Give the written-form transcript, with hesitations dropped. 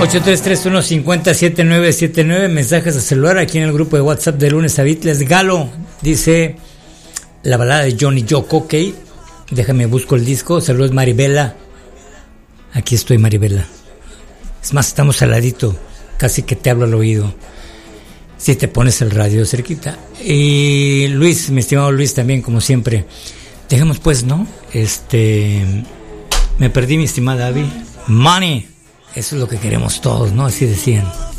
833-150-7979, mensajes a celular aquí en el grupo de WhatsApp de Lunes a Beatles. Galo dice la balada de Johnny Yoko, ok. Déjame busco el disco. Saludos Maribela. Aquí estoy, Maribela. Es más, estamos al ladito, casi que te hablo al oído. Si te pones el radio cerquita. Y Luis, mi estimado Luis, también como siempre. Dejemos pues, ¿no? Me perdí, mi estimada Abby. Money. Eso es lo que queremos todos, ¿no? Así decían.